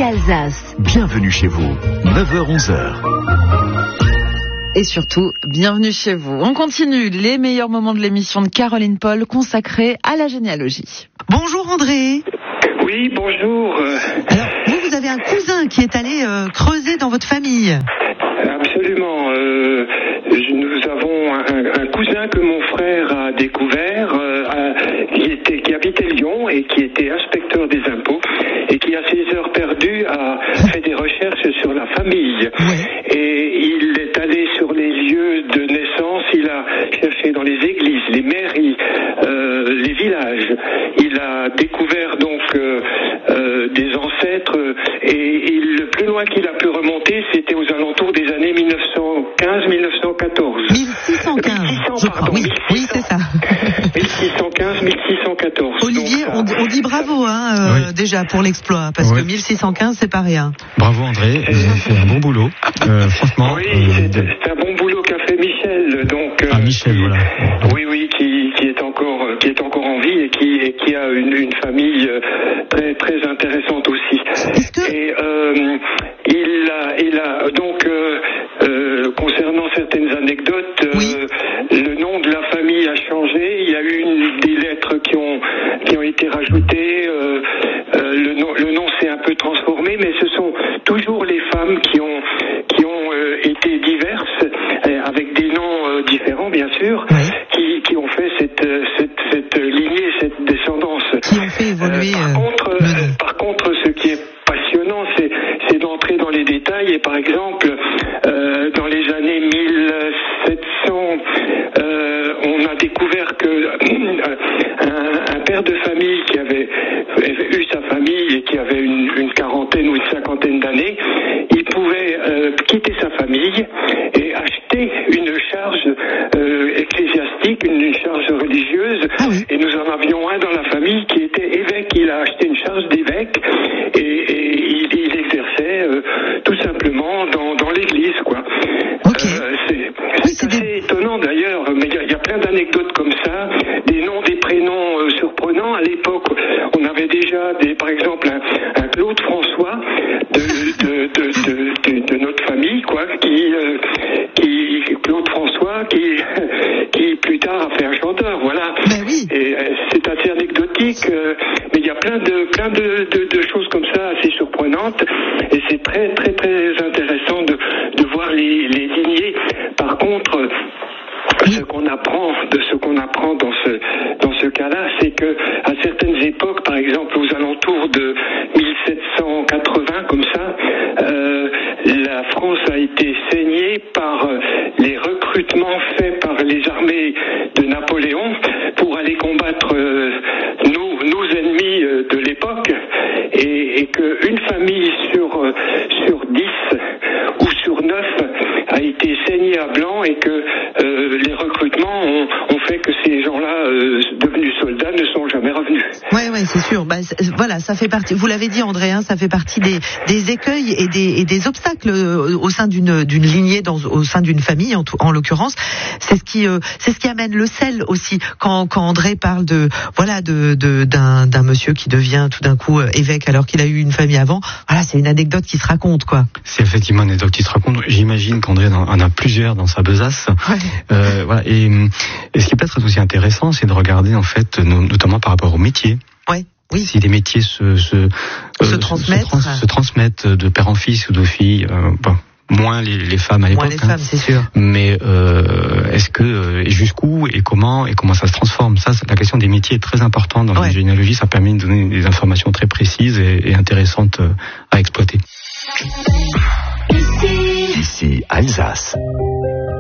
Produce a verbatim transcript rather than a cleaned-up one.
Alsace. Bienvenue chez vous, neuf heures onze heures. Et surtout, bienvenue chez vous. On continue les meilleurs moments de l'émission de Caroline Paul consacrée à la généalogie. Bonjour André. Oui, bonjour. Alors, vous, vous avez un cousin qui est allé euh, creuser dans votre famille. Absolument. Euh, nous avons un, un cousin que mon frère a découvert, euh, à, qui, était, qui habitait Lyon et qui était inspecteur des impôts et qui, à ses heures perdues, a fait des recherches sur la famille. Ouais. Et il est allé sur les lieux de naissance, il a cherché dans les églises, les mairies, euh, les villages. Il a découvert donc euh, euh, des ancêtres et il, le plus loin qu'il a pu remonter, c'était aux alentours des années mille neuf cent quinze mille neuf cent quatorze. mille six cent quinze, mille six cents, je crois. pardon, Oui, mille six cents. oui, c'est ça. mille six cent quinze mille six cent quatorze. Olivier, donc, on, on dit bravo hein, euh, Oui. déjà pour l'exploit, parce Oui. que mille six cent quinze, c'est pas rien. Bravo André, vous avez fait un bon boulot. Euh, franchement. Oui, euh, c'est, de- c'est un bon boulot qu'a fait Michel. Donc, euh, Ah, Michel, qui- voilà. Oui, oui, qui, qui est encore, euh, qui est encore en vie et qui, et qui a une, une famille euh, très, très intéressante aussi. Est-ce que... Et euh, il a, il a donc euh, euh, concernant certaines anecdotes, euh, Oui. le nom de la famille a changé. Il y a eu une, des lettres qui ont, qui ont été rajoutées. Euh, euh, le nom, le nom s'est un peu transformé, mais ce sont toujours les femmes qui ont, qui ont euh, été diverses, euh, avec des noms euh, différents, bien sûr, Oui. qui, qui ont fait cette, euh, cette, cette lignée, cette descendance. Qui ont fait évoluer Euh, par, euh, contre, le euh, nom. par contre, ce qui est passionnant, c'est, c'est d'entrer dans les détails. Et par exemple, euh, dans les années mille sept cents, euh, on a découvert que euh, un, un père de famille qui avait, avait eu sa famille et qui avait une, une quarantaine ou une cinquantaine d'années, il pouvait euh, quitter sa famille et acheter une charge euh, ecclésiastique, une, une charge religieuse. Ah oui. Et nous en avions un dans la famille qui était évêque. Il a acheté une charge d'évêque et, et il, il exerçait euh, tout simplement dans, dans l'église, quoi. Ok. Euh, c'est Oui, c'est c'est assez des- étonnant d'ailleurs, mais il y, a- il y a plein d'anecdotes comme ça, des noms, des prénoms euh, surprenants. À l'époque, on avait déjà, des, par exemple, un, un Claude François de, de, de, de, de, de notre famille, quoi, qui, euh, qui Claude François, qui, qui plus tard a fait un chanteur, voilà. Ben oui. Et euh, c'est assez anecdotique, euh, mais il y a plein de plein de, de, de choses comme ça assez surprenantes, et c'est très très très intéressant de, de voir les, les lignées. Par contre, ce qu'on apprend de ce qu'on apprend dans ce dans ce cas-là, c'est que à certaines époques, par exemple aux alentours de mille sept cent quatre-vingts, comme ça, euh, la France a été saignée par les recrutements faits par les armées de Napoléon pour aller combattre euh, nos nos ennemis euh, de l'époque, et, et qu'une famille sur euh, sur dix ou sur neuf a été saignée à blanc, et que euh, les recrutements ont, ont fait que ces gens-là, euh, devenus soldats, ne sont jamais revenus. Ouais, ouais, c'est sûr. Bah, c'est- voilà, ça fait partie. Vous l'avez dit, André, hein, ça fait partie des, des écueils et des, et des obstacles euh, au sein d'une, d'une lignée, dans, au sein d'une famille, en, tout- en l'occurrence. C'est ce qui, euh, c'est ce qui amène le sel aussi. Quand, quand André parle de, voilà, de, de d'un, d'un monsieur qui devient tout d'un coup euh, évêque alors qu'il a eu une famille avant. Voilà, c'est une anecdote qui se raconte, quoi. C'est effectivement une anecdote qui se raconte. J'imagine qu'André en en a plusieurs dans sa besace. Ouais. Euh, voilà. Et, et ce qui peut être aussi intéressant, c'est de regarder en fait, no- notamment par rapport aux métiers. Ouais. Oui. Si les métiers se se, euh, Se transmettent. trans- se transmettent de père en fils ou de fille. Euh, bon, moins les, les femmes à l'époque. Moins les hein. femmes, c'est sûr. Mais euh, est-ce que euh, et jusqu'où et comment et comment ça se transforme, ça, c'est- la question des métiers est très importante dans Ouais. la généalogie. Ça permet de donner des informations très précises et, et intéressantes euh, à exploiter. Ici Alsace.